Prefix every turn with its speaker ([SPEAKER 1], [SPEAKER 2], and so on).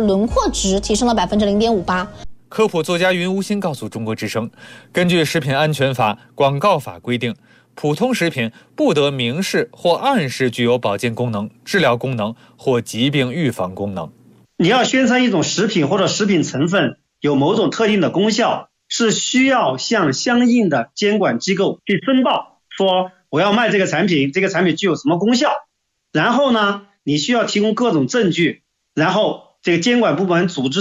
[SPEAKER 1] 轮廓值提升了0.58%。
[SPEAKER 2] 科普作家云无心告诉中国之声，根据食品安全法、广告法规定，普通食品不得明示或暗示具有保健功能、治疗功能或疾病预防功能。
[SPEAKER 3] 你要宣称一种食品或者食品成分有某种特定的功效，是需要向相应的监管机构去申报，说我要卖这个产品，这个产品具有什么功效。然后呢，你需要提供各种证据，然后这个监管部门组织